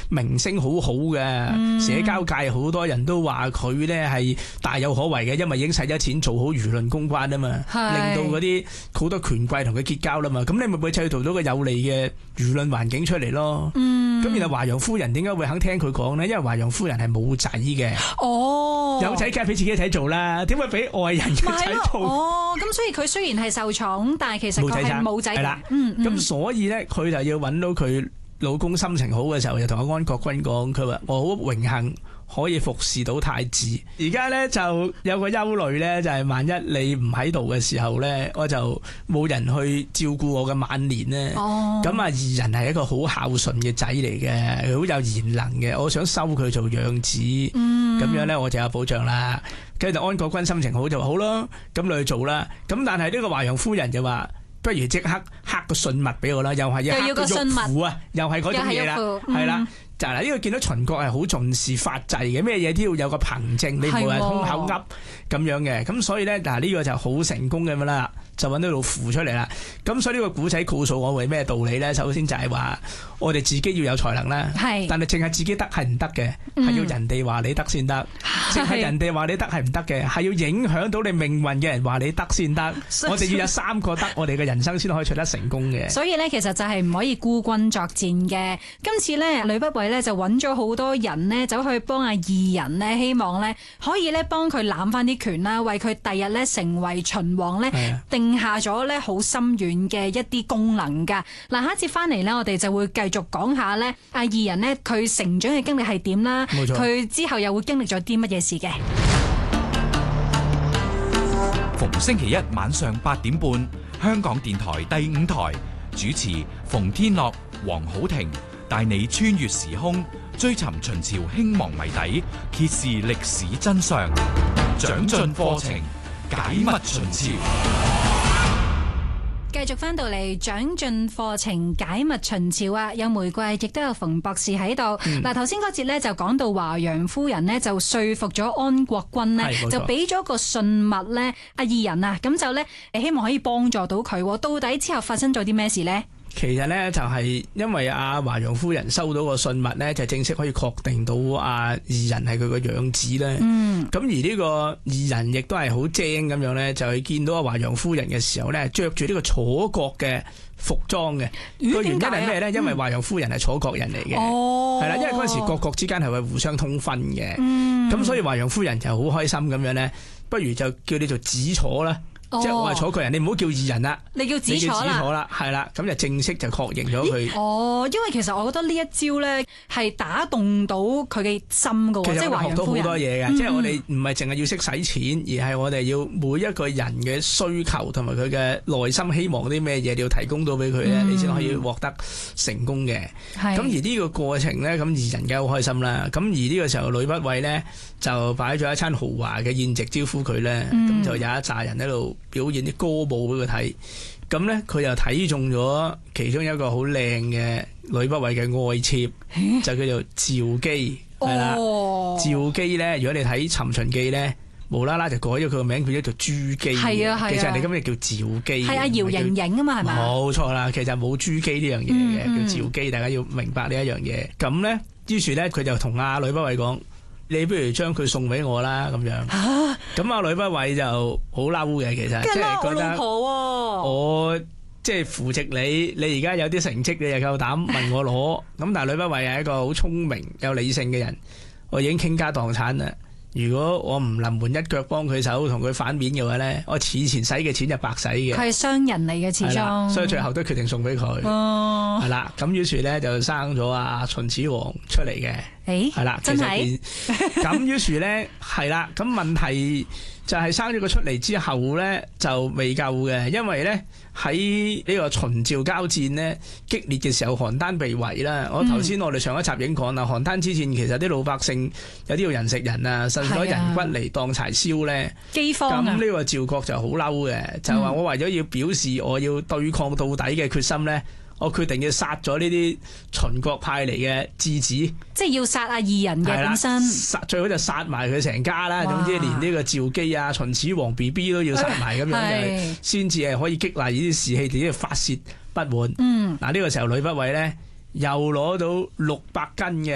名聲好好嘅，社交界好多人都話佢咧係大有可為嘅，因為已經使咗錢做好輿論公關啊嘛，令到嗰啲好多權貴同佢結交啦嘛，咁你咪會製造到個有利嘅輿論環境出嚟咯。咁然後華陽夫人點解會肯聽佢講呢？因為華陽夫人係冇仔嘅。有仔梗係俾自己嘅仔做啦，點會俾外人嘅仔做？ 咁所以佢雖然係受寵，但係其實佢係冇仔。係啦， 咁所以咧，佢就要揾到佢老公心情好嘅時候，就同阿安國君講，佢話我好榮幸可以服侍到太子。而家咧就有個憂慮咧，就係萬一你唔喺度嘅時候咧，我就冇人去照顧我嘅晚年咧。咁啊，義仁係一個好孝順嘅仔嚟嘅，佢好有賢能嘅，我想收佢做養子。咁樣咧我就有保障啦。跟住安國君心情好就話好咯，咁你去做啦。咁但係呢個華陽夫人就話，不如即刻刻個信物俾我啦，又係要刻個玉符啊，又係嗰種嘢啦，係啦。就係呢個見到秦國係好重視法制嘅，咩嘢都要有個憑證，你唔會係空口噏咁樣嘅。咁所以咧，嗱呢個就好成功嘅啦，就揾到道符出嚟啦。咁所以呢個古仔告訴我為咩道理咧？首先就係話我哋自己要有才能啦，但係淨係自己得係唔得嘅，係要人哋話你得先得。淨係人哋話你得係唔得嘅，係要影響到你命運嘅人話你得先得。我哋要有3個得，我哋嘅人生先可以取得成功嘅。 所以咧，其實就係唔可以孤軍作戰嘅。今次咧，呂不韋咧就揾咗好多人呢，走去幫阿義仁呢，希望咧可以咧幫佢攬翻啲權啦，為佢第日咧成為秦王咧定下咗咧好深遠嘅一啲功能噶。嗱，下一節翻嚟咧，我哋就會繼續講下咧阿義仁呢，佢成長嘅經歷係點啦，佢之後又會經歷咗啲乜嘢事嘅。 逢星期一晚上8點半，香港電台第5台主持馮天樂、黃好庭，帶你穿越時空，追尋秦朝興亡謎底，揭示歷史真相，長進課程，解密秦朝。 繼續翻到嚟長進課程解密秦朝啊，有玫瑰亦都有馮博士喺度。嗱，頭先嗰節咧就講到華陽夫人呢，就說服咗安國君呢，就俾咗個信物咧阿義仁啊，咁就咧希望可以幫助到佢。到底之後發生咗啲咩事呢？ 其實咧就係因為阿華陽夫人收到個信物咧，就正式可以確定到阿義仁係佢個養子咧。咁而呢個義仁亦都係好精咁樣咧，就係見到阿華陽夫人嘅時候咧，着住呢個楚國嘅服裝嘅。個原因係咩咧？因為華陽夫人係楚國人嚟嘅，係啦，因為嗰陣時各國之間係會互相通婚嘅。咁所以華陽夫人就好開心咁樣咧，不如就叫你做子楚啦。即係我係楚國人，你唔好叫義仁啦， 你叫子楚啦， 係啦，咁就正式就確認咗佢。 因為其實我覺得呢一招咧係打動到佢嘅心噶，即係華陽夫人。其實我學到好多嘢嘅，即係我哋唔係淨係要識使錢，而係我哋要每一個人嘅需求同埋佢嘅內心希望啲咩嘢，你要提供到俾佢咧，你先可以獲得成功嘅。咁而呢個過程咧，咁義仁梗係好開心啦。咁而呢個時候呂不韋咧就擺咗一餐豪華嘅宴席招呼佢咧，咁就有一紮人喺度表演啲歌舞俾佢睇，咁咧佢又睇中咗其中一個好靚嘅呂不韋嘅愛妾，就叫做趙姬，係啦。趙姬咧，如果你睇《尋秦記》咧，無啦啦就改咗佢個名，變咗做朱姬。係啊，其實人哋今日叫趙姬。係啊，姚瑩瑩啊嘛，係咪？冇錯啦，其實冇朱姬呢樣嘢嘅，叫趙姬。大家要明白呢一樣嘢。咁咧，於是咧佢就同阿呂不韋講，你不如將佢送俾我啦，咁樣。咁阿呂不韋就好嬲嘅，其實即係覺得我即係扶植你，你而家有啲成績，你又夠膽問我攞。咁但係呂不韋係一個好聰明有理性嘅人，我已經傾家蕩產啦。如果我唔臨門一腳幫佢手，同佢反面嘅話咧，我此前使嘅錢就白使嘅。佢係商人嚟嘅，始終，所以最後都決定送俾佢。係啦，咁於是咧就生咗阿秦始皇出嚟嘅。係啦，真係。咁於是咧係啦，咁問題就係生咗佢出嚟之後咧就未夠嘅，因為咧喺呢個秦趙交戰呢激烈嘅時候，邯鄲被圍啦。我頭先我哋上一集已經講啦，邯鄲之戰其實啲老百姓有啲要人食人啊，甚至攞人骨嚟當柴燒咧，饑荒。咁呢個趙國就好嬲嘅，就話我為咗要表示我要對抗到底嘅決心咧，我決定要殺咗呢啲秦國派嚟嘅質子，即係要殺阿義仁嘅本身，最好就殺埋佢成家啦。總之連呢個趙姬啊、秦始皇 BB 都要殺埋，咁樣就先至係可以激勵呢啲士氣，自己發泄不滿。嗱，呢個時候呂不韋咧又攞到600斤嘅